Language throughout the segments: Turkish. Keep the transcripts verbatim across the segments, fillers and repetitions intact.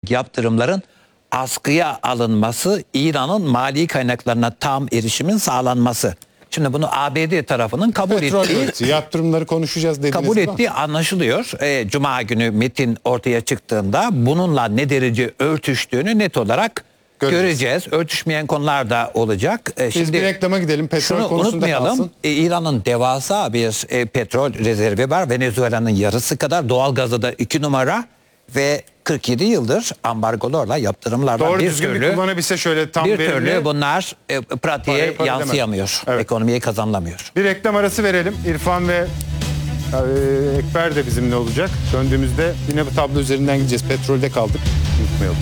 yönelik yaptırımların askıya alınması, İran'ın mali kaynaklarına tam erişimin sağlanması. Şimdi bunu A B D tarafının kabul Petrol ettiği, üretisi, yaptırımları konuşacağız dediniz. kabul ettiği anlaşılıyor. E, Cuma günü metin ortaya çıktığında bununla ne derece örtüştüğünü net olarak göreceğiz. göreceğiz. Örtüşmeyen konular da olacak. E, Biz şimdi bir reklama gidelim. Petrol şunu konusunda unutmayalım. kalsın. E, İran'ın devasa bir e, petrol rezervi var. Venezuela'nın yarısı kadar, doğalgazı da iki numara ve kırk yedi yıldır ambargolarla, yaptırımlarla Doğru bir düzgün türlü bir kullanabilse şöyle tam bir verimli. türlü bunlar e, pratiğe Parayı para yansıyamıyor. Evet. Ekonomiye kazanılamıyor. Bir reklam arası verelim. İrfan ve e, Ekber de bizimle olacak. Döndüğümüzde yine bu tablo üzerinden gideceğiz. Petrolde kaldık. Unutmayalım.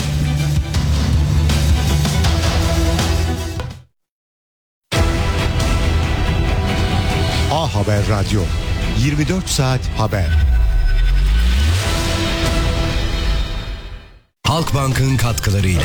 A Haber Radyo, yirmi dört saat haber. Halkbank'ın katkılarıyla.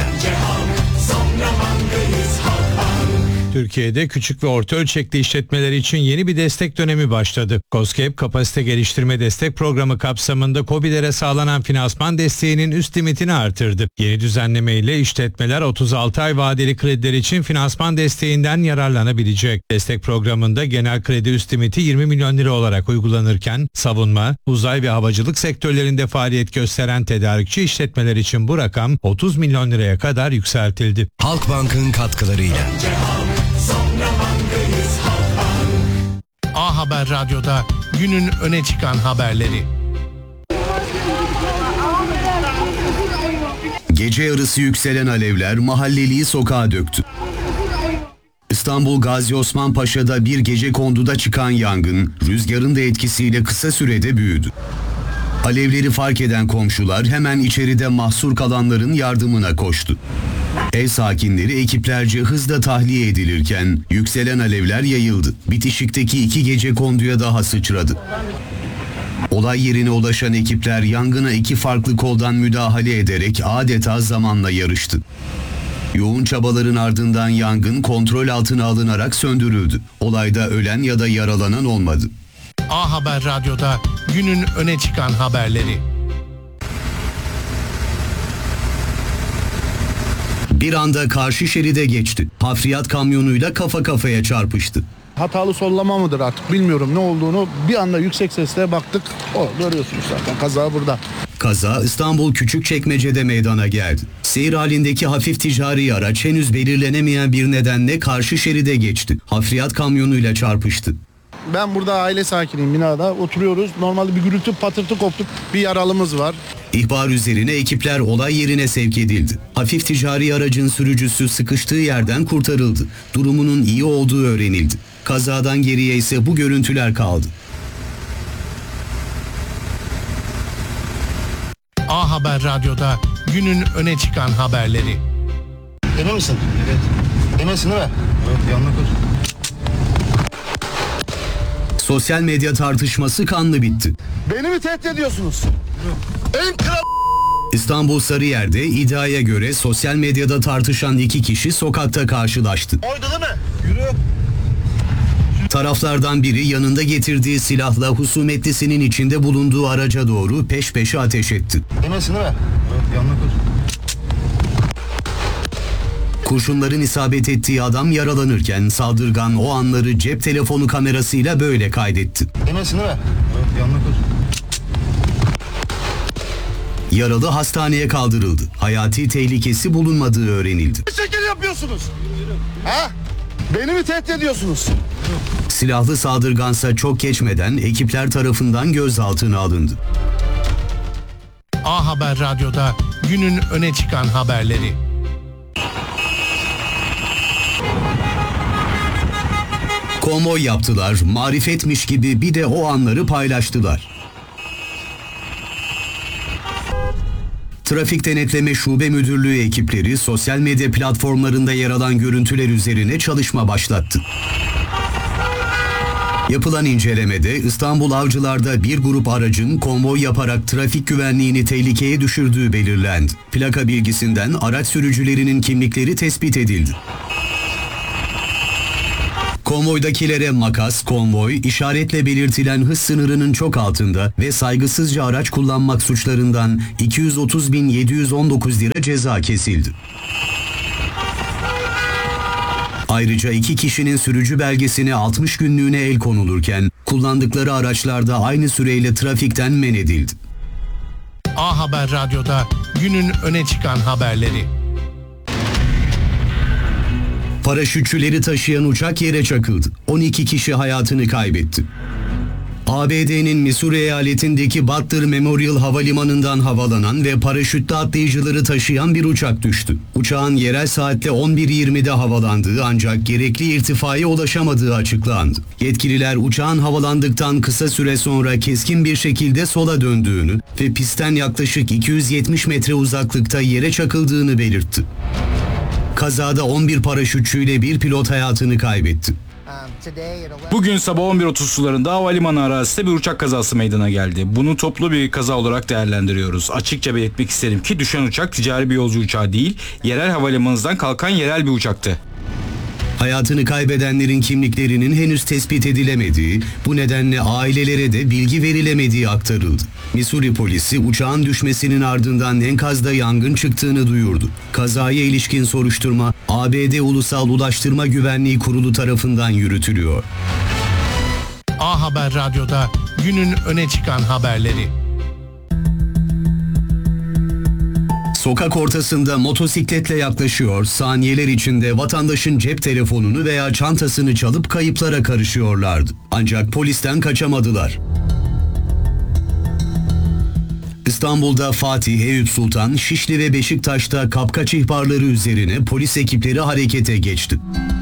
Türkiye'de küçük ve orta ölçekli işletmeler için yeni bir destek dönemi başladı. KOSGEB Kapasite Geliştirme Destek Programı kapsamında KOBİ'lere sağlanan finansman desteğinin üst limitini artırdı. Yeni düzenleme ile işletmeler otuz altı ay vadeli krediler için finansman desteğinden yararlanabilecek. Destek programında genel kredi üst limiti yirmi milyon lira olarak uygulanırken savunma, uzay ve havacılık sektörlerinde faaliyet gösteren tedarikçi işletmeler için bu rakam otuz milyon liraya kadar yükseltildi. Halkbank'ın katkılarıyla. A Haber Radyo'da günün öne çıkan haberleri. Gece yarısı yükselen alevler mahalleliyi sokağa döktü. İstanbul Gazi Osman Paşa'da bir gecekonduda çıkan yangın rüzgarın da etkisiyle kısa sürede büyüdü. Alevleri fark eden komşular hemen içeride mahsur kalanların yardımına koştu. Ev sakinleri ekiplerce hızla tahliye edilirken yükselen alevler yayıldı. Bitişikteki iki gecekonduya daha sıçradı. Olay yerine ulaşan ekipler yangına iki farklı koldan müdahale ederek adeta zamanla yarıştı. Yoğun çabaların ardından yangın kontrol altına alınarak söndürüldü. Olayda ölen ya da yaralanan olmadı. A Haber Radyo'da günün öne çıkan haberleri. Bir anda karşı şeride geçti. Hafriyat kamyonuyla kafa kafaya çarpıştı. Hatalı sollama mıdır artık bilmiyorum ne olduğunu. Bir anda yüksek sesle baktık. O görüyorsunuz zaten kaza burada. Kaza İstanbul Küçükçekmece'de meydana geldi. Seyir halindeki hafif ticari araç henüz belirlenemeyen bir nedenle karşı şeride geçti. Hafriyat kamyonuyla çarpıştı. Ben burada aile sakiniyim, binada oturuyoruz. Normalde bir gürültü patırtı koptuk. Bir yaralımız var. İhbar üzerine ekipler olay yerine sevk edildi. Hafif ticari aracın sürücüsü sıkıştığı yerden kurtarıldı. Durumunun iyi olduğu öğrenildi. Kazadan geriye ise bu görüntüler kaldı. A Haber Radyo'da günün öne çıkan haberleri. Emin misin? Evet. Eminsin değil mi? Evet, yanına koş. Sosyal medya tartışması kanlı bitti. Beni mi tehdit ediyorsunuz? En kral... İstanbul Sarıyer'de iddiaya göre sosyal medyada tartışan iki kişi sokakta karşılaştı. Oydu değil mi? Yürü. Taraflardan biri yanında getirdiği silahla husumetlisinin içinde bulunduğu araca doğru peş peşe ateş etti. Eminsin değil mi? Evet, yanına koş. Kurşunların isabet ettiği adam yaralanırken saldırgan o anları cep telefonu kamerasıyla böyle kaydetti. Eminsin değil mi? Evet, yanına koş. Yaralı hastaneye kaldırıldı. Hayati tehlikesi bulunmadığı öğrenildi. Ne şekil yapıyorsunuz? Ha? Beni mi tehdit ediyorsunuz? Silahlı saldırgansa çok geçmeden ekipler tarafından gözaltına alındı. A Haber Radyo'da günün öne çıkan haberleri. Konvoy yaptılar, marifetmiş gibi bir de o anları paylaştılar. Trafik Denetleme Şube Müdürlüğü ekipleri sosyal medya platformlarında yer alan görüntüler üzerine çalışma başlattı. Yapılan incelemede İstanbul Avcılar'da bir grup aracın konvoy yaparak trafik güvenliğini tehlikeye düşürdüğü belirlendi. Plaka bilgisinden araç sürücülerinin kimlikleri tespit edildi. Konvoydakilere makas, konvoy, işaretle belirtilen hız sınırının çok altında ve saygısızca araç kullanmak suçlarından iki yüz otuz bin yedi yüz on dokuz lira ceza kesildi. Ayrıca iki kişinin sürücü belgesine altmış günlüğüne el konulurken kullandıkları araçlarda aynı süreyle trafikten men edildi. A Haber Radyo'da günün öne çıkan haberleri. Paraşütçüleri taşıyan uçak yere çakıldı. on iki kişi hayatını kaybetti. A B D'nin Missouri eyaletindeki Butler Memorial Havalimanı'ndan havalanan ve paraşütle atlayıcıları taşıyan bir uçak düştü. Uçağın yerel saatle on bir yirmide havalandığı ancak gerekli irtifaya ulaşamadığı açıklandı. Yetkililer uçağın havalandıktan kısa süre sonra keskin bir şekilde sola döndüğünü ve pistten yaklaşık iki yüz yetmiş metre uzaklıkta yere çakıldığını belirtti. Kazada on bir paraşütçüyle bir pilot hayatını kaybetti. Bugün sabah on bir otuz sularında havalimanı arazisinde bir uçak kazası meydana geldi. Bunu toplu bir kaza olarak değerlendiriyoruz. Açıkça belirtmek isterim ki düşen uçak ticari bir yolcu uçağı değil, yerel havalimanından kalkan yerel bir uçaktı. Hayatını kaybedenlerin kimliklerinin henüz tespit edilemediği, bu nedenle ailelere de bilgi verilemediği aktarıldı. Missouri polisi uçağın düşmesinin ardından enkazda yangın çıktığını duyurdu. Kazaya ilişkin soruşturma A B D Ulusal Ulaştırma Güvenliği Kurulu tarafından yürütülüyor. A Haber Radyo'da günün öne çıkan haberleri. Sokak ortasında motosikletle yaklaşıyor, saniyeler içinde vatandaşın cep telefonunu veya çantasını çalıp kayıplara karışıyorlardı. Ancak polisten kaçamadılar. İstanbul'da Fatih, Eyüp Sultan, Şişli ve Beşiktaş'ta kapkaç ihbarları üzerine polis ekipleri harekete geçti.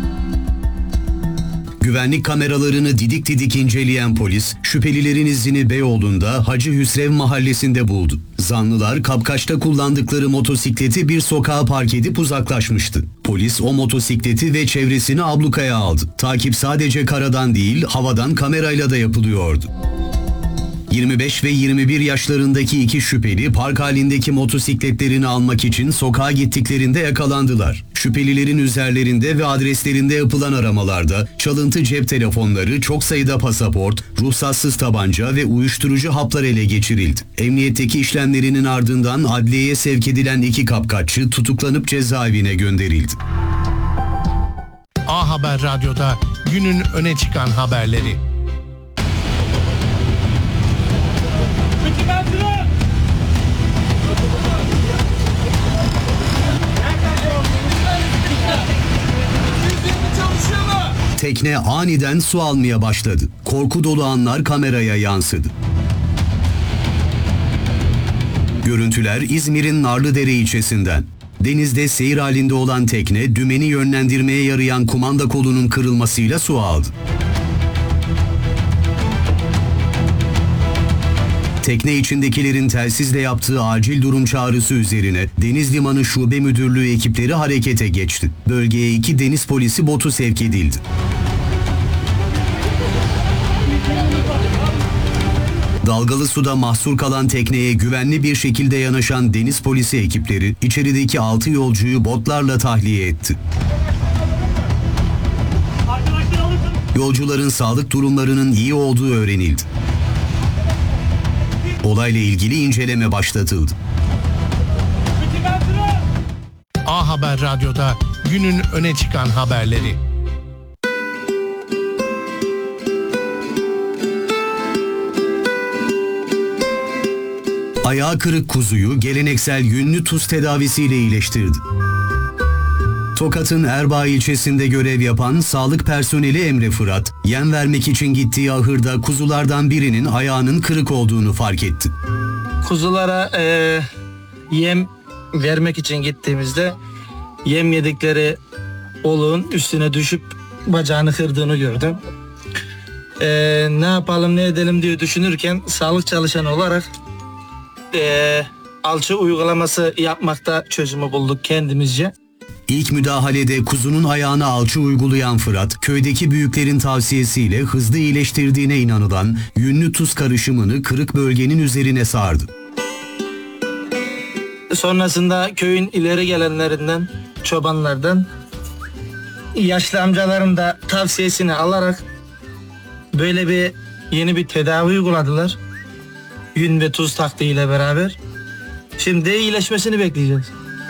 Güvenlik kameralarını didik didik inceleyen polis, şüphelilerin izini Beyoğlu'nda Hacı Hüsrev mahallesinde buldu. Zanlılar kapkaçta kullandıkları motosikleti bir sokağa park edip uzaklaşmıştı. Polis o motosikleti ve çevresini ablukaya aldı. Takip sadece karadan değil, havadan kamerayla da yapılıyordu. yirmi beş ve yirmi bir yaşlarındaki iki şüpheli park halindeki motosikletlerini almak için sokağa gittiklerinde yakalandılar. Şüphelilerin üzerlerinde ve adreslerinde yapılan aramalarda çalıntı cep telefonları, çok sayıda pasaport, ruhsatsız tabanca ve uyuşturucu haplar ele geçirildi. Emniyetteki işlemlerinin ardından adliyeye sevk edilen iki kapkaççı tutuklanıp cezaevine gönderildi. A Haber Radyo'da günün öne çıkan haberleri. Tekne aniden su almaya başladı. Korku dolu anlar kameraya yansıdı. Görüntüler İzmir'in Narlıdere ilçesinden. Denizde seyir halinde olan tekne dümeni yönlendirmeye yarayan kumanda kolunun kırılmasıyla su aldı. Tekne içindekilerin telsizle yaptığı acil durum çağrısı üzerine Deniz Limanı Şube Müdürlüğü ekipleri harekete geçti. Bölgeye iki deniz polisi botu sevk edildi. Dalgalı suda mahsur kalan tekneye güvenli bir şekilde yanaşan deniz polisi ekipleri içerideki altı yolcuyu botlarla tahliye etti. Yolcuların sağlık durumlarının iyi olduğu öğrenildi. Olayla ilgili inceleme başlatıldı. A Haber Radyo'da günün öne çıkan haberleri. Ayağı kırık kuzuyu geleneksel yünlü tuz tedavisiyle iyileştirdi. Tokat'ın Erbaa ilçesinde görev yapan sağlık personeli Emre Fırat, yem vermek için gittiği ahırda kuzulardan birinin ayağının kırık olduğunu fark etti. Kuzulara e, yem vermek için gittiğimizde yem yedikleri oluğun üstüne düşüp bacağını kırdığını gördüm. E, ne yapalım ne edelim diye düşünürken sağlık çalışanı olarak e, alçı uygulaması yapmakta çözümü bulduk kendimizce. İlk müdahalede kuzunun ayağına alçı uygulayan Fırat, köydeki büyüklerin tavsiyesiyle hızlı iyileştirdiğine inanılan yünlü tuz karışımını kırık bölgenin üzerine sardı. Sonrasında köyün ileri gelenlerinden, çobanlardan yaşlı amcaların da tavsiyesini alarak böyle bir yeni bir tedavi uyguladılar. Yün ve tuz taktiğiyle beraber. Şimdi iyileşmesini bekleyeceğiz.